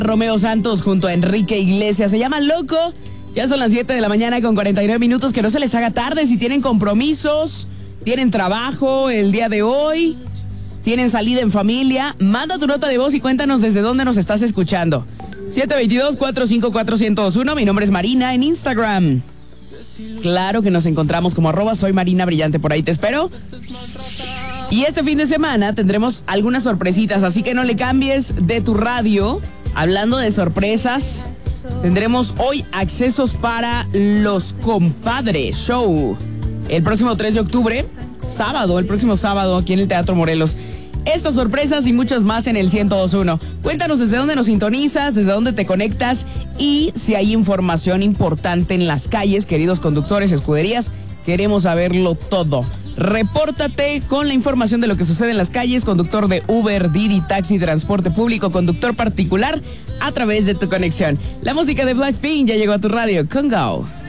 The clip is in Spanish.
Romeo Santos junto a Enrique Iglesias. Se llama Loco. Ya son las 7 de la mañana con 49 minutos. Que no se les haga tarde si tienen compromisos, tienen trabajo el día de hoy, tienen salida en familia. Manda tu nota de voz y cuéntanos desde dónde nos estás escuchando. 722-454-1021. Mi nombre es Marina en Instagram. Claro que nos encontramos como @soy Marina Brillante. Por ahí te espero. Y este fin de semana tendremos algunas sorpresitas, así que no le cambies de tu radio. Hablando de sorpresas, tendremos hoy accesos para Los Compadres Show. El próximo 3 de octubre, el próximo sábado, aquí en el Teatro Morelos. Estas sorpresas y muchas más en el 102.1. Cuéntanos desde dónde nos sintonizas, desde dónde te conectas y si hay información importante en las calles, queridos conductores, escuderías. Queremos saberlo todo. Repórtate con la información de lo que sucede en las calles, conductor de Uber, Didi, taxi, transporte público, conductor particular, a través de tu conexión. La música de Blackpink ya llegó a tu radio. Congo.